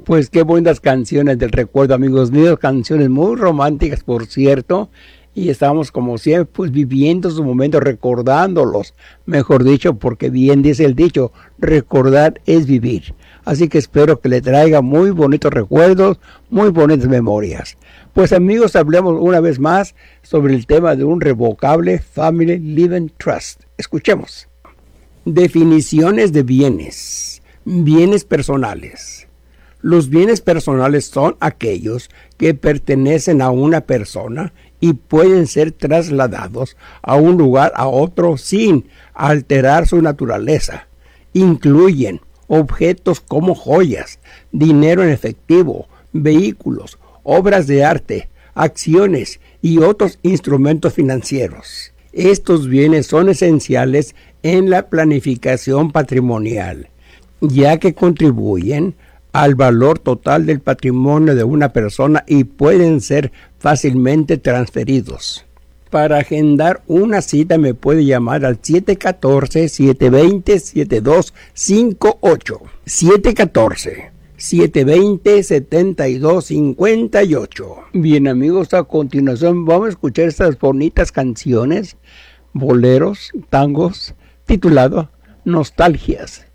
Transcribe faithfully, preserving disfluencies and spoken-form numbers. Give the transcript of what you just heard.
Pues qué buenas canciones del recuerdo, amigos míos, canciones muy románticas, por cierto, y estamos como siempre pues viviendo sus momentos, recordándolos, mejor dicho, porque bien dice el dicho, recordar es vivir. Así que espero que le traiga muy bonitos recuerdos, muy bonitas memorias. Pues amigos, hablemos una vez más sobre el tema de un revocable Family Living Trust. Escuchemos. Definiciones de bienes. Bienes personales. Los bienes personales son aquellos que pertenecen a una persona y pueden ser trasladados a un lugar a otro sin alterar su naturaleza. Incluyen objetos como joyas, dinero en efectivo, vehículos, obras de arte, acciones y otros instrumentos financieros. Estos bienes son esenciales en la planificación patrimonial, ya que contribuyen al valor total del patrimonio de una persona y pueden ser fácilmente transferidos. Para agendar una cita me puede llamar al siete uno cuatro, siete dos cero, siete dos cinco ocho. siete uno cuatro, siete dos cero, siete dos cinco ocho. Bien amigos, a continuación vamos a escuchar estas bonitas canciones, boleros, tangos, titulado Nostalgias.